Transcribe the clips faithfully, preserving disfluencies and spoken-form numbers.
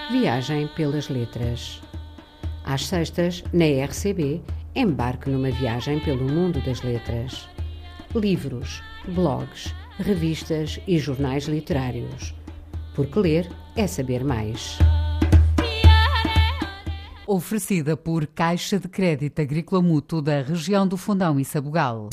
Viagem pelas letras. Às sextas, na R C B, embarque numa viagem pelo mundo das letras. Livros, blogs, revistas e jornais literários. Porque ler é saber mais. Oferecida por Caixa de Crédito Agrícola Mútuo da região do Fundão e Sabugal.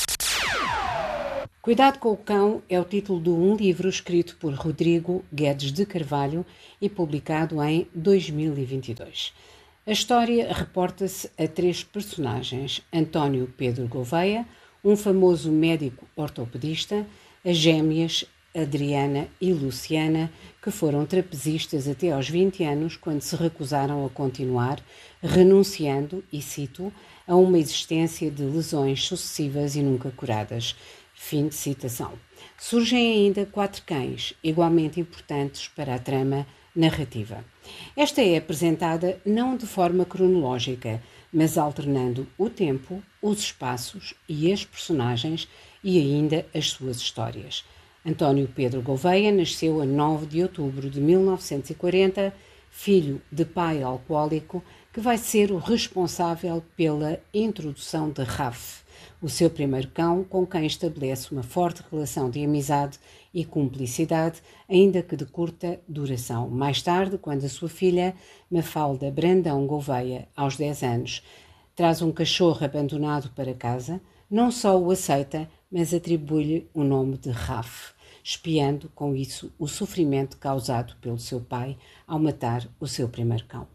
Cuidado com o Cão é o título de um livro escrito por Rodrigo Guedes de Carvalho e publicado em dois mil e vinte e dois. A história reporta-se a três personagens: António Pedro Gouveia, um famoso médico ortopedista, as gêmeas Adriana e Luciana, que foram trapezistas até aos vinte anos, quando se recusaram a continuar, renunciando, e cito, a uma existência de lesões sucessivas e nunca curadas. Fim de citação. Surgem ainda quatro cães, igualmente importantes para a trama narrativa. Esta é apresentada não de forma cronológica, mas alternando o tempo, os espaços e as personagens e ainda as suas histórias. António Pedro Gouveia nasceu a nove de outubro de mil novecentos e quarenta, filho de pai alcoólico, que vai ser o responsável pela introdução de Raf, o seu primeiro cão, com quem estabelece uma forte relação de amizade e cumplicidade, ainda que de curta duração. Mais tarde, quando a sua filha, Mafalda Brandão Gouveia, aos dez anos, traz um cachorro abandonado para casa, não só o aceita, mas atribui-lhe o nome de Raf, espiando com isso o sofrimento causado pelo seu pai ao matar o seu primeiro cão.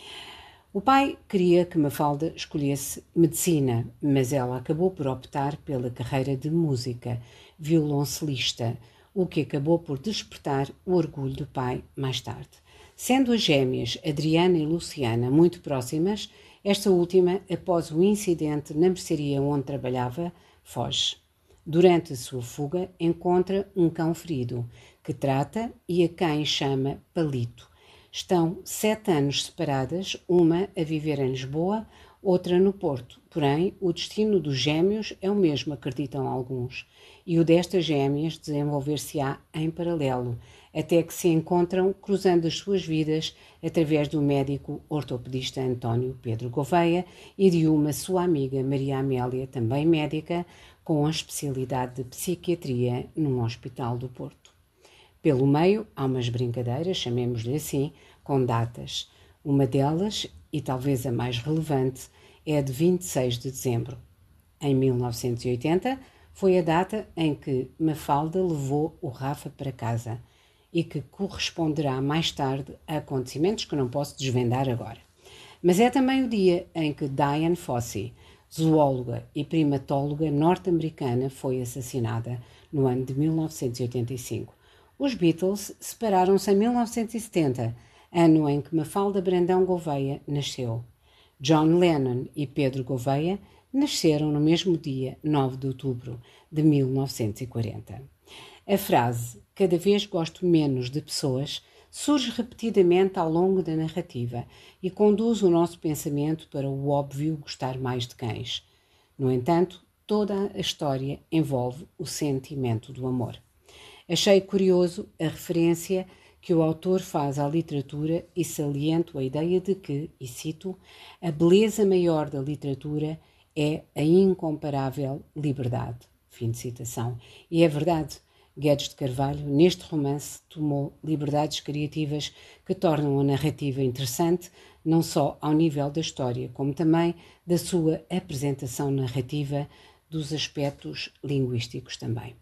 O pai queria que Mafalda escolhesse medicina, mas ela acabou por optar pela carreira de música, violoncelista, o que acabou por despertar o orgulho do pai mais tarde. Sendo as gêmeas Adriana e Luciana muito próximas, esta última, após o incidente na mercearia onde trabalhava, foge. Durante a sua fuga, encontra um cão ferido, que trata e a quem chama Palito. Estão sete anos separadas, uma a viver em Lisboa, outra no Porto. Porém, o destino dos gêmeos é o mesmo, acreditam alguns, e o destas gêmeas desenvolver-se-á em paralelo, até que se encontram cruzando as suas vidas através do médico ortopedista António Pedro Gouveia e de uma sua amiga Maria Amélia, também médica, com a especialidade de psiquiatria num hospital do Porto. Pelo meio, há umas brincadeiras, chamemos-lhe assim, com datas. Uma delas, e talvez a mais relevante, é a de vinte e seis de dezembro. Em mil novecentos e oitenta, foi a data em que Mafalda levou o Rafa para casa e que corresponderá mais tarde a acontecimentos que não posso desvendar agora. Mas é também o dia em que Dian Fossey, zoóloga e primatóloga norte-americana, foi assassinada no ano de mil novecentos e oitenta e cinco. Os Beatles separaram-se em mil novecentos e setenta, ano em que Mafalda Brandão Gouveia nasceu. John Lennon e Pedro Gouveia nasceram no mesmo dia, nove de outubro de mil novecentos e quarenta. A frase "cada vez gosto menos de pessoas" surge repetidamente ao longo da narrativa e conduz o nosso pensamento para o óbvio gostar mais de cães. No entanto, toda a história envolve o sentimento do amor. Achei curioso a referência que o autor faz à literatura e saliento a ideia de que, e cito, a beleza maior da literatura é a incomparável liberdade. Fim de citação. E é verdade, Guedes de Carvalho, neste romance, tomou liberdades criativas que tornam a narrativa interessante, não só ao nível da história, como também da sua apresentação narrativa, dos aspectos linguísticos também.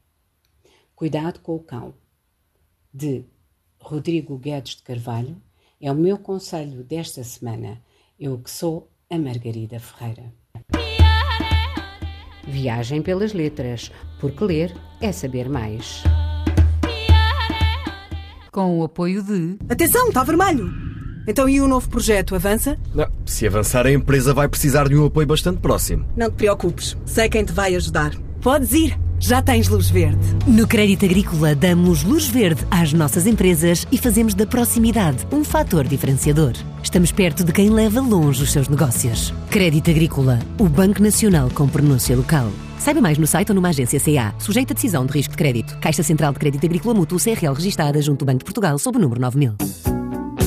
Cuidado com o Cão, de Rodrigo Guedes de Carvalho, é o meu conselho desta semana. Eu que sou a Margarida Ferreira. Viagem pelas letras, porque ler é saber mais. Com o apoio de... Atenção, está vermelho! Então e o novo projeto, avança? Não, se avançar a empresa vai precisar de um apoio bastante próximo. Não te preocupes, sei quem te vai ajudar. Podes ir! Já tens luz verde. No Crédito Agrícola damos luz verde às nossas empresas e fazemos da proximidade um fator diferenciador. Estamos perto de quem leva longe os seus negócios. Crédito Agrícola, o Banco Nacional com pronúncia local. Saiba mais no site ou numa agência C A. Sujeita a decisão de risco de crédito. Caixa Central de Crédito Agrícola Mútuo C R L registada junto do Banco de Portugal sob o número nove mil.